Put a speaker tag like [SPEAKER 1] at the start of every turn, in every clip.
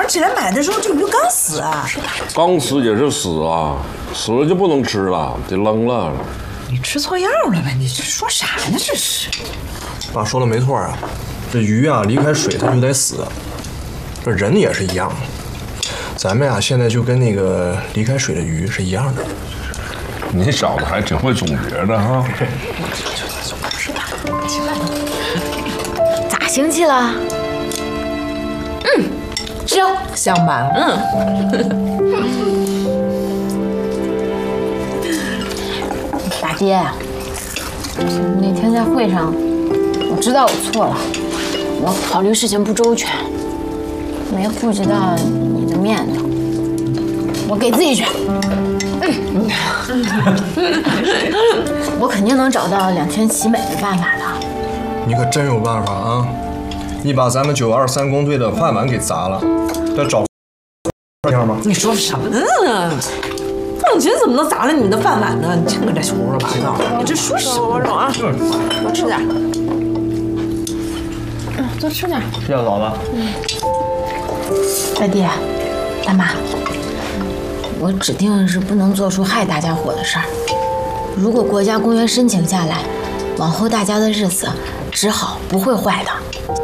[SPEAKER 1] 起来买的时候这鱼刚死啊！
[SPEAKER 2] 刚死也是死啊，死了就不能吃了，得扔了。
[SPEAKER 1] 你吃错药了吧？你这说啥呢？这是。
[SPEAKER 3] 爸说的没错啊，这鱼啊离开水它就得死，这人也是一样的。咱们呀现在就跟那个离开水的鱼是一样的。
[SPEAKER 2] 你小子还挺会总结的哈。
[SPEAKER 4] 咋生气了？是哦，
[SPEAKER 1] 香吧？
[SPEAKER 4] 大爹，那天在会上，我知道我错了，我考虑事情不周全，没顾及到你的面子，我给自己去。我肯定能找到两全其美的办法的。
[SPEAKER 3] 你可真有办法啊！你把咱们923工队的饭碗给砸了，要找样吗？
[SPEAKER 1] 你说什么呢？凤琴怎么能砸了你们的饭碗呢？你净搁这胡说八道！你这说什么啊？多吃点。
[SPEAKER 4] 多吃点。
[SPEAKER 3] 是啊，老子。
[SPEAKER 4] 大爹，大妈，我指定是不能做出害大家伙的事儿。如果国家公园申请下来，往后大家的日子只好不会坏的。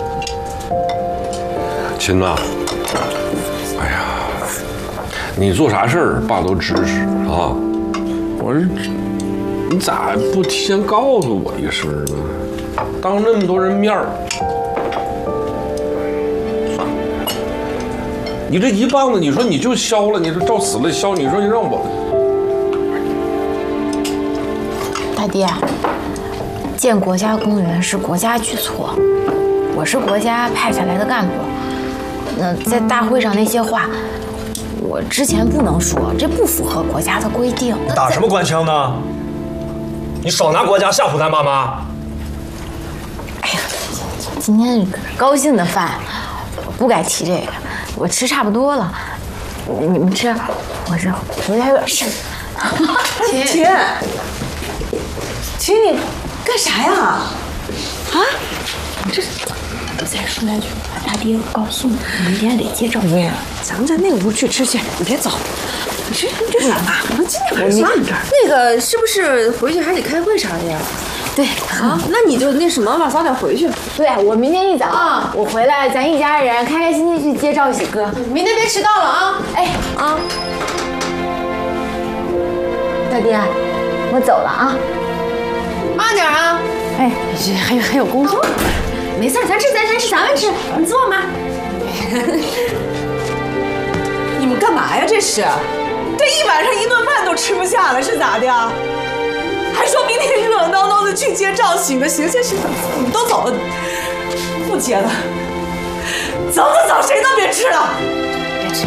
[SPEAKER 2] 亲呐，哎呀，你做啥事儿爸都支持啊。我说，你咋不提前告诉我一声呢？当那么多人面儿，你这一棒子，你说你就削了，你说照死了削，你说你让我。
[SPEAKER 4] 大爹，建国家公园是国家举措，我是国家派下来的干部。那在大会上那些话，我之前不能说，这不符合国家的规定。
[SPEAKER 3] 打什么官腔呢？你少拿国家吓唬咱妈妈。
[SPEAKER 4] 哎呀，今天高兴的饭，我不该提这个。我吃差不多了，你们吃，我这回来有点事。
[SPEAKER 1] 秦，你干啥呀？啊？
[SPEAKER 4] 再说两句，把大爹告诉你，明天得接照片。
[SPEAKER 1] 咱们在那屋去吃去，你别走。你这是干嘛？我今天晚上这儿。
[SPEAKER 5] 那个是不是回去还得开会啥的呀？
[SPEAKER 4] 对
[SPEAKER 5] 啊，那你就那什么吧，早点回去。
[SPEAKER 4] 对，我明天一早我回来，咱一家人开开心心去接赵喜哥。
[SPEAKER 5] 明天别迟到了啊！
[SPEAKER 4] 哎啊，大爹，我走了啊。
[SPEAKER 5] 慢点啊！
[SPEAKER 4] 哎，还有工作。
[SPEAKER 5] 没事，咱吃，咱们吃，你坐嘛。
[SPEAKER 1] 你们干嘛呀？这是，这一晚上一顿饭都吃不下了，是咋的呀？还说明天热热闹闹的去接赵喜呢？行，你们都走了，不接了，走，谁都别吃了。